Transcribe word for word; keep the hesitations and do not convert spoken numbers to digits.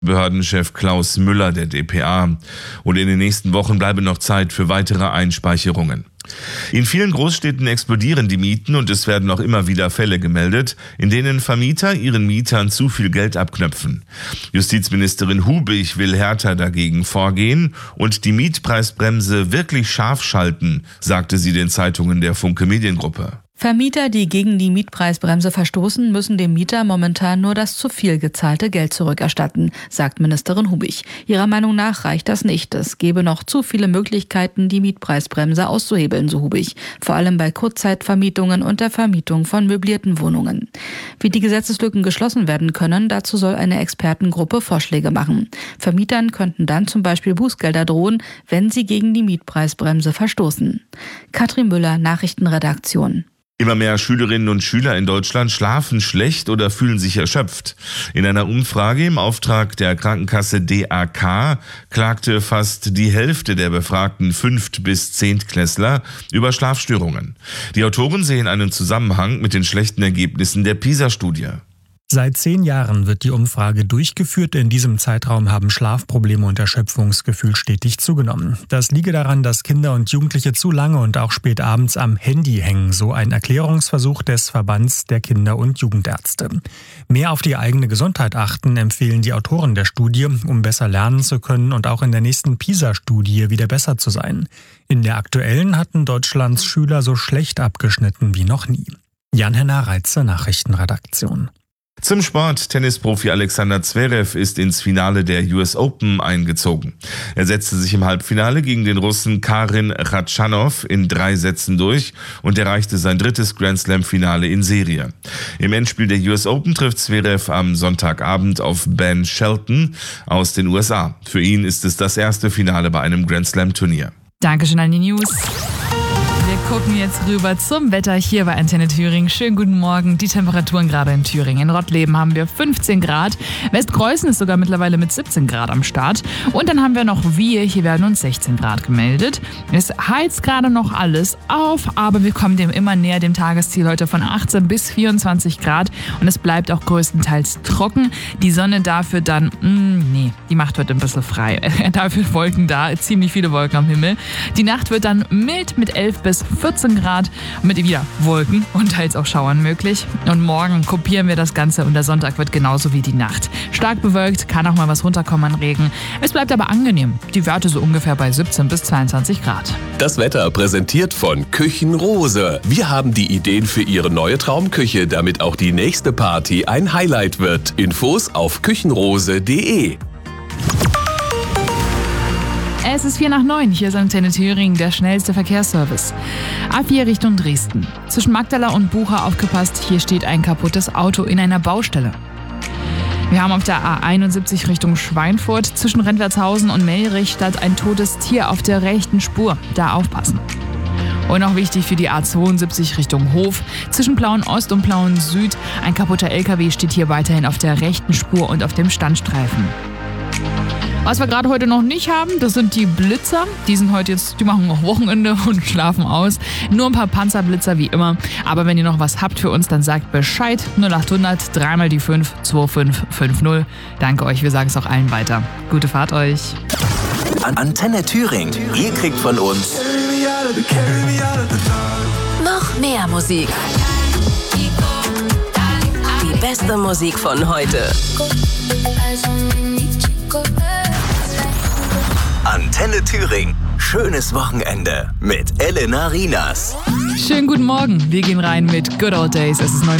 Behördenchef Klaus Müller der d p a. Und in den nächsten Wochen bleibe noch Zeit für weitere Einspeicherungen. In vielen Großstädten explodieren die Mieten und es werden auch immer wieder Fälle gemeldet, in denen Vermieter ihren Mietern zu viel Geld abknöpfen. Justizministerin Hubig will härter dagegen vorgehen und die Mietpreisbremse wirklich scharf schalten, sagte sie den Zeitungen der Funke Mediengruppe. Vermieter, die gegen die Mietpreisbremse verstoßen, müssen dem Mieter momentan nur das zu viel gezahlte Geld zurückerstatten, sagt Ministerin Hubig. Ihrer Meinung nach reicht das nicht. Es gebe noch zu viele Möglichkeiten, die Mietpreisbremse auszuhebeln, so Hubig. Vor allem bei Kurzzeitvermietungen und der Vermietung von möblierten Wohnungen. Wie die Gesetzeslücken geschlossen werden können, dazu soll eine Expertengruppe Vorschläge machen. Vermietern könnten dann zum Beispiel Bußgelder drohen, wenn sie gegen die Mietpreisbremse verstoßen. Katrin Müller, Nachrichtenredaktion. Immer mehr Schülerinnen und Schüler in Deutschland schlafen schlecht oder fühlen sich erschöpft. In einer Umfrage im Auftrag der Krankenkasse D A K klagte fast die Hälfte der befragten Fünft- bis Zehntklässler über Schlafstörungen. Die Autoren sehen einen Zusammenhang mit den schlechten Ergebnissen der PISA-Studie. Seit zehn Jahren wird die Umfrage durchgeführt. In diesem Zeitraum haben Schlafprobleme und Erschöpfungsgefühl stetig zugenommen. Das liege daran, dass Kinder und Jugendliche zu lange und auch spät abends am Handy hängen, so ein Erklärungsversuch des Verbands der Kinder- und Jugendärzte. Mehr auf die eigene Gesundheit achten, empfehlen die Autoren der Studie, um besser lernen zu können und auch in der nächsten PISA-Studie wieder besser zu sein. In der aktuellen hatten Deutschlands Schüler so schlecht abgeschnitten wie noch nie. Jan-Henner Reitze, Nachrichtenredaktion. Zum Sport. Tennisprofi Alexander Zverev ist ins Finale der U S Open eingezogen. Er setzte sich im Halbfinale gegen den Russen Karin Khachanov in drei Sätzen durch und erreichte sein drittes Grand-Slam-Finale in Serie. Im Endspiel der U S Open trifft Zverev am Sonntagabend auf Ben Shelton aus den U S A. Für ihn ist es das erste Finale bei einem Grand-Slam-Turnier. Dankeschön an die News. Wir gucken jetzt rüber zum Wetter hier bei Antenne Thüringen. Schönen guten Morgen. Die Temperaturen gerade in Thüringen. In Rottleben haben wir fünfzehn Grad. Westpreußen ist sogar mittlerweile mit siebzehn Grad am Start. Und dann haben wir noch wir. Hier werden uns sechzehn Grad gemeldet. Es heizt gerade noch alles auf, aber wir kommen dem immer näher, dem Tagesziel heute von achtzehn bis vierundzwanzig Grad. Und es bleibt auch größtenteils trocken. Die Sonne dafür dann, mh, nee, die macht heute ein bisschen frei. Dafür Wolken da, ziemlich viele Wolken am Himmel. Die Nacht wird dann mild mit elf bis vierzehn Grad, mit wieder Wolken und teils auch Schauern möglich. Und morgen kopieren wir das Ganze und der Sonntag wird genauso wie die Nacht. Stark bewölkt, kann auch mal was runterkommen an Regen. Es bleibt aber angenehm. Die Werte so ungefähr bei siebzehn bis zweiundzwanzig Grad. Das Wetter präsentiert von Küchenrose. Wir haben die Ideen für Ihre neue Traumküche, damit auch die nächste Party ein Highlight wird. Infos auf küchenrose punkt de. Es ist vier nach neun, hier ist Antenne Thüringen, der schnellste Verkehrsservice. A vier Richtung Dresden. Zwischen Magdala und Bucha aufgepasst, hier steht ein kaputtes Auto in einer Baustelle. Wir haben auf der A einundsiebzig Richtung Schweinfurt zwischen Rentwertshausen und Melrich statt ein totes Tier auf der rechten Spur. Da aufpassen. Und auch wichtig für die A zweiundsiebzig Richtung Hof. Zwischen Plauen Ost und Plauen Süd. Ein kaputter L K W steht hier weiterhin auf der rechten Spur und auf dem Standstreifen. Was wir gerade heute noch nicht haben, das sind die Blitzer. Die sind heute jetzt, die machen auch Wochenende und schlafen aus. Nur ein paar Panzerblitzer wie immer. Aber wenn ihr noch was habt für uns, dann sagt Bescheid. null achthundert, dreimal die fünf, zwei fünf fünf null. Danke euch, wir sagen es auch allen weiter. Gute Fahrt euch. Antenne Thüringen. Ihr kriegt von uns noch mehr Musik. Die beste Musik von heute. Antenne Thüringen. Schönes Wochenende mit Elena Rinas. Schönen guten Morgen. Wir gehen rein mit Good Old Days. Es ist neun